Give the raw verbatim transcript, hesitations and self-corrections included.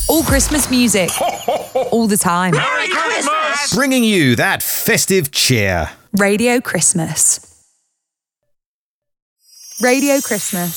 All Christmas music. All the time. Merry Christmas! Bringing you that festive cheer. Radio Christmas. Radio Christmas.